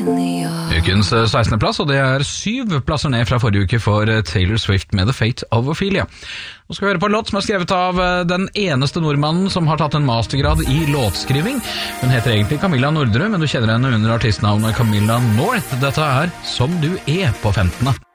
Ukens 16. plass, og det 7 plasser ned fra forrige uke for Taylor Swift med The Fate of Ophelia. Nå skal vi høre på en låt som skrevet av den eneste nordmannen som har tatt en mastergrad i låtskriving. Hun heter egentlig Camilla Nordrud, men du kjenner henne under artistnavnet Camilla North. Dette Som du på 15.